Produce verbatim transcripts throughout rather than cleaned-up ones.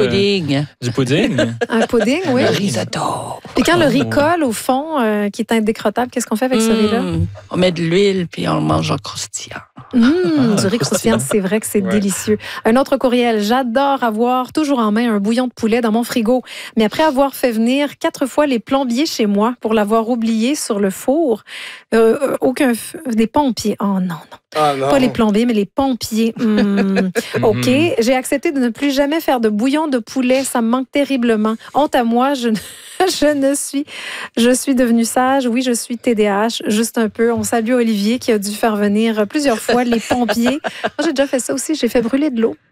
pudding. Du pudding? Un pudding, oui. Le risotto. Puis quand le riz colle au fond, euh, qui est indécrottable, qu'est-ce qu'on fait avec mmh. ce riz-là? On met de l'huile, puis on le mange en croustillant. Mmh, ah, du riz croustillant, c'est vrai que c'est ouais. délicieux. Un autre courriel. J'adore avoir toujours en main un bouillon de poulet dans mon frigo. Mais après avoir fait venir quatre fois les plombiers chez moi pour l'avoir oublié sur le four, euh, aucun... Des pompiers. Oh non, non. Ah, non. Pas les plombiers, mais les pompiers. Mmh. OK. J'ai accepté de ne plus jamais faire de bouillon de poulet. Ça me manque terriblement. Honte à moi, je ne, je ne suis... Je suis devenue sage. Oui, je suis T D A H. Juste un peu. On salue Olivier qui a dû faire venir plusieurs fois les pompiers. Moi, j'ai déjà fait ça aussi. J'ai fait brûler de l'eau.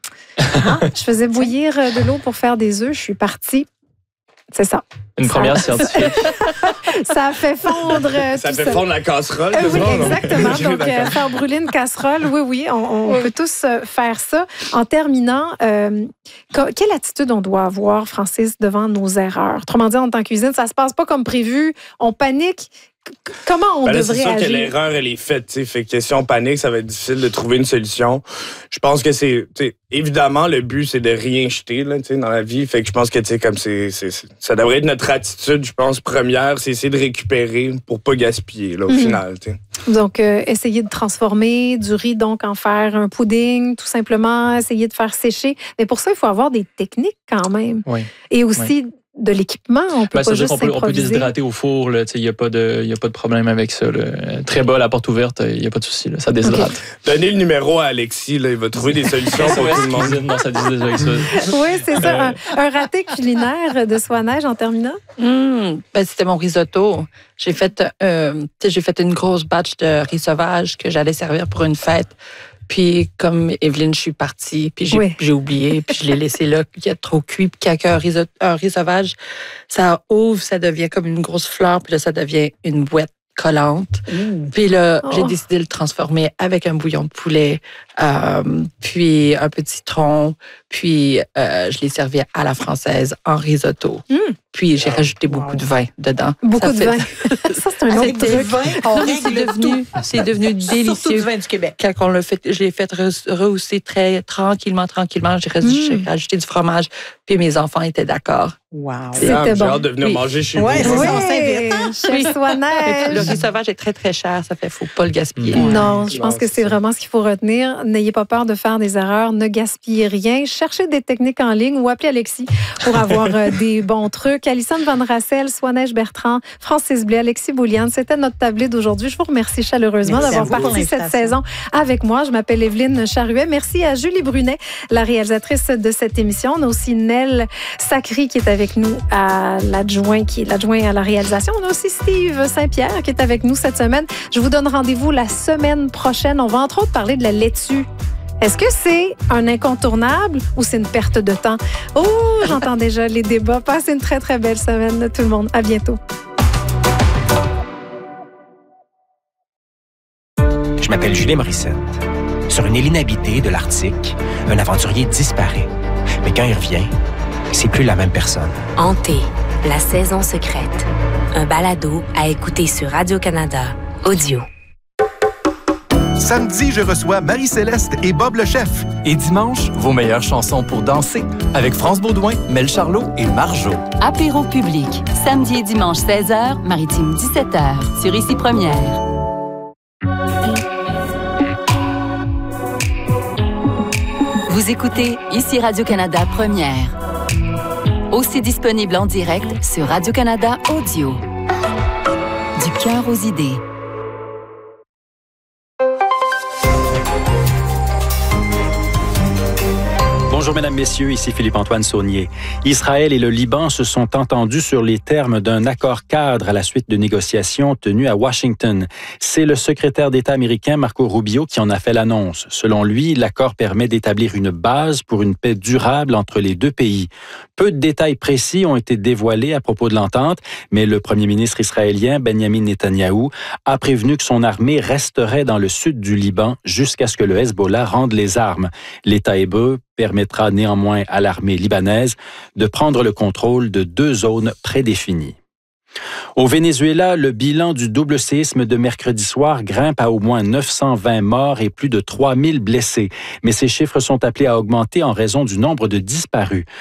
Ah, je faisais bouillir de l'eau pour faire des œufs. Je suis partie. C'est ça. Une ça, première scientifique. Ça a fait fondre. Ça tout fait ça. fondre la casserole. Euh, oui, ça, exactement. Donc, euh, faire brûler une casserole, oui, oui, on, on oui. peut tous euh, faire ça. En terminant, euh, quelle attitude on doit avoir, Francis, devant nos erreurs? Autrement dit, en tant que cuisine, ça se passe pas comme prévu, on panique. Comment on ben là, devrait agir? C'est sûr agir? que l'erreur, elle est faite. T'sais. Fait que si on panique, ça va être difficile de trouver une solution. Je pense que c'est... Évidemment, le but, c'est de rien jeter là, dans la vie. Fait que je pense que comme c'est, c'est, ça devrait être notre attitude, je pense, première, c'est essayer de récupérer pour pas gaspiller, là, au mm-hmm. final. T'sais. Donc, euh, essayer de transformer du riz, donc en faire un pudding, tout simplement, essayer de faire sécher. Mais pour ça, il faut avoir des techniques quand même. Oui. Et aussi... Oui. De l'équipement, on peut ben, pas juste on peut, on peut déshydrater au four, il n'y a, a pas de problème avec ça. Là. Très bas, la porte ouverte, il n'y a pas de souci, là, ça déshydrate. Okay. Donnez le numéro à Alexis, là, il va trouver des solutions pour tout le monde. Non, ça avec ça. Oui, c'est ça. Un, un raté culinaire de Soi-Neige en terminant? Mmh, ben, c'était mon risotto. J'ai fait, euh, j'ai fait une grosse batch de riz sauvage que j'allais servir pour une fête. Puis, comme Evelyne, je suis partie, puis j'ai, oui. j'ai oublié, puis je l'ai laissé là, il a trop cuit, puis quand un riz, un riz sauvage, ça ouvre, ça devient comme une grosse fleur, puis là, ça devient une boîte collante. Mmh. Puis là, oh. j'ai décidé de le transformer avec un bouillon de poulet, euh, puis un peu de citron, puis euh, je l'ai servi à la française en risotto. Mmh. Puis j'ai rajouté beaucoup wow. de vin dedans. Beaucoup ça de fait... vin. Ça, c'est un autre truc. Vin, on c'est devenu, c'est devenu délicieux. Surtout du vin du Québec. Quand on l'a fait, je l'ai fait rehausser très tranquillement, tranquillement. J'ai rajouté, mmh. rajouté du fromage, puis mes enfants étaient d'accord. Wow. C'était bon. J'ai hâte de venir oui. manger chez ouais, vous. Oui, oui. Chez Soi-Neige. Le riz sauvage est très, très cher. Ça fait faut pas le gaspiller. Ouais. Non, je pense non, que c'est, c'est vraiment ce qu'il faut retenir. N'ayez pas peur de faire des erreurs. Ne gaspillez rien. Cherchez des techniques en ligne ou appelez Alexis pour avoir euh, des bons trucs. Alison Van Rassel, Soi-Neige Bertrand, Francis Blais, Alexis Bouliane. C'était notre tablé d'aujourd'hui. Je vous remercie chaleureusement Merci d'avoir parti cette saison avec moi. Je m'appelle Evelyne Charuet. Merci à Julie Brunet, la réalisatrice de cette émission. On a aussi Nel Sacry qui est avec nous à l'adjoint, qui est l'adjoint à la réalisation. On a aussi Steve Saint-Pierre qui est avec nous cette semaine. Je vous donne rendez-vous la semaine prochaine. On va entre autres parler de la laitue. Est-ce que c'est un incontournable ou c'est une perte de temps? Oh, j'entends déjà les débats. Passez une très, très belle semaine, tout le monde. À bientôt. Je m'appelle Julien Morissette. Sur une île inhabitée de l'Arctique, un aventurier disparaît. Mais quand il revient, c'est plus la même personne. Hanté, la saison secrète. Un balado à écouter sur Radio-Canada Audio. Samedi, je reçois Marie-Céleste et Bob le chef. Et dimanche, vos meilleures chansons pour danser avec France Baudouin, Mel Charlot et Marjo. Apéro public, samedi et dimanche seize heures, Maritime dix-sept heures, sur Ici Première. Vous écoutez Ici Radio-Canada Première. Aussi disponible en direct sur Radio-Canada Audio. Du cœur aux idées. Bonjour, mesdames, messieurs, ici Philippe-Antoine Saunier. Israël et le Liban se sont entendus sur les termes d'un accord cadre à la suite de négociations tenues à Washington. C'est le secrétaire d'État américain Marco Rubio qui en a fait l'annonce. Selon lui, l'accord permet d'établir une base pour une paix durable entre les deux pays. Peu de détails précis ont été dévoilés à propos de l'entente, mais le premier ministre israélien Benjamin Netanyahou a prévenu que son armée resterait dans le sud du Liban jusqu'à ce que le Hezbollah rende les armes. L'État hébreu permettra néanmoins à l'armée libanaise de prendre le contrôle de deux zones prédéfinies. Au Venezuela, le bilan du double séisme de mercredi soir grimpe à au moins neuf cent vingt morts et plus de trois mille blessés. Mais ces chiffres sont appelés à augmenter en raison du nombre de disparus.